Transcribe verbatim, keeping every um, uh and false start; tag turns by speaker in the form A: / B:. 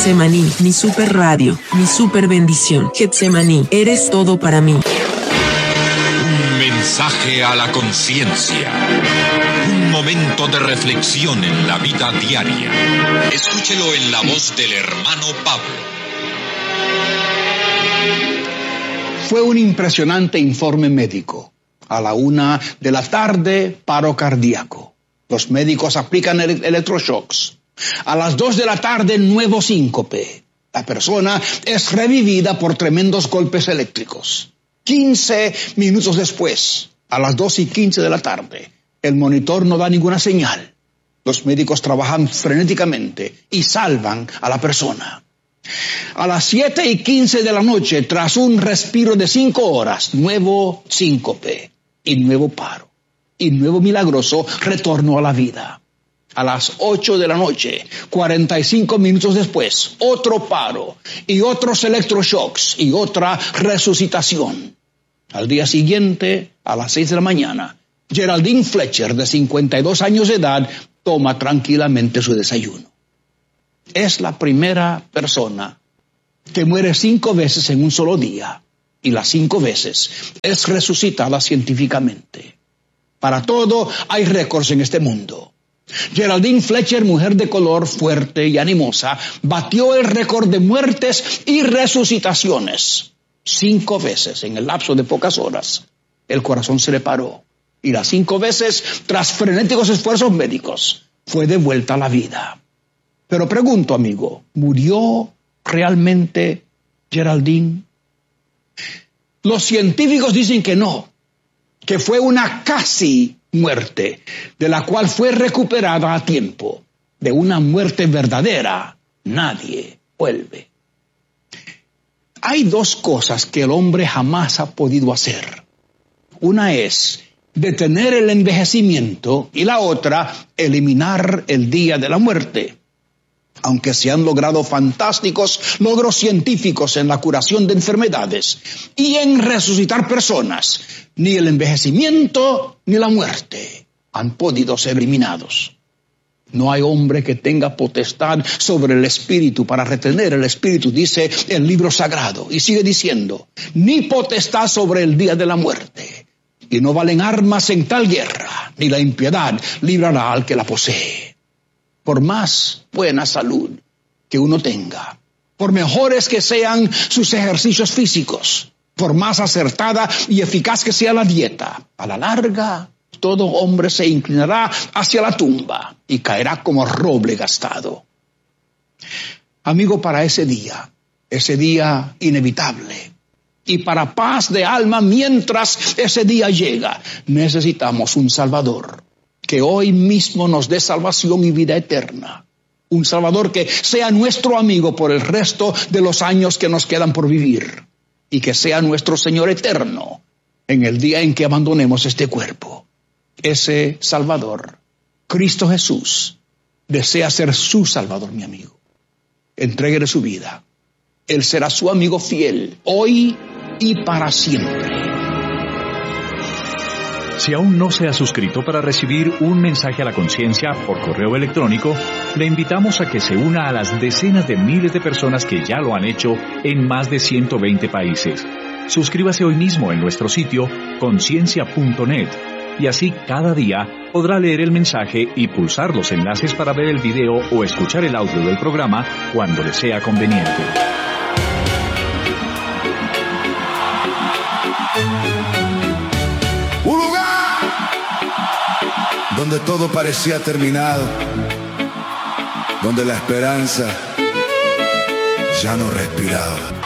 A: Getsemaní, mi super radio, mi super bendición. Getsemaní, eres todo para mí.
B: Un mensaje a la conciencia. Un momento de reflexión en la vida diaria. Escúchelo en la voz del hermano Pablo.
C: Fue un impresionante informe médico. A la una de la tarde, paro cardíaco. Los médicos aplican el electroshocks. A las dos de la tarde, nuevo síncope. La persona es revivida por tremendos golpes eléctricos. quince minutos después, a las dos y quince de la tarde, el monitor no da ninguna señal. Los médicos trabajan frenéticamente y salvan a la persona. A las siete y quince de la noche, tras un respiro de cinco horas, nuevo síncope y nuevo paro. Y nuevo milagroso retorno a la vida. A las ocho de la noche, cuarenta y cinco minutos después, otro paro y otros electroshocks y otra resucitación. Al día siguiente, a las seis de la mañana, Geraldine Fletcher, de cincuenta y dos años de edad, toma tranquilamente su desayuno. Es la primera persona que muere cinco veces en un solo día, y las cinco veces es resucitada científicamente. Para todo hay récords en este mundo. Geraldine Fletcher, mujer de color, fuerte y animosa, batió el récord de muertes y resucitaciones. Cinco veces en el lapso de pocas horas, el corazón se le paró. Y las cinco veces, tras frenéticos esfuerzos médicos, fue devuelta a la vida. Pero pregunto, amigo, ¿murió realmente Geraldine? Los científicos dicen que no, que fue una casi muerte, de la cual fue recuperada a tiempo. De una muerte verdadera, nadie vuelve. Hay dos cosas que el hombre jamás ha podido hacer. Una es detener el envejecimiento y la otra, eliminar el día de la muerte. Aunque se han logrado fantásticos logros científicos en la curación de enfermedades y en resucitar personas, ni el envejecimiento ni la muerte han podido ser eliminados. No hay hombre que tenga potestad sobre el espíritu para retener el espíritu, dice el libro sagrado. Y sigue diciendo, ni potestad sobre el día de la muerte. Y no valen armas en tal guerra, ni la impiedad librará al que la posee. Por más buena salud que uno tenga, por mejores que sean sus ejercicios físicos, por más acertada y eficaz que sea la dieta, a la larga todo hombre se inclinará hacia la tumba y caerá como roble gastado. Amigo, para ese día, ese día inevitable, y para paz de alma mientras ese día llega, necesitamos un Salvador que hoy mismo nos dé salvación y vida eterna. Un Salvador que sea nuestro amigo por el resto de los años que nos quedan por vivir y que sea nuestro Señor eterno en el día en que abandonemos este cuerpo. Ese Salvador, Cristo Jesús, desea ser su Salvador, mi amigo. Entréguele su vida. Él será su amigo fiel, hoy y para siempre.
D: Si aún no se ha suscrito para recibir un mensaje a la conciencia por correo electrónico, le invitamos a que se una a las decenas de miles de personas que ya lo han hecho en más de ciento veinte países. Suscríbase hoy mismo en nuestro sitio conciencia punto net y así cada día podrá leer el mensaje y pulsar los enlaces para ver el video o escuchar el audio del programa cuando le sea conveniente.
E: Un lugar donde todo parecía terminado, donde la esperanza ya no respiraba.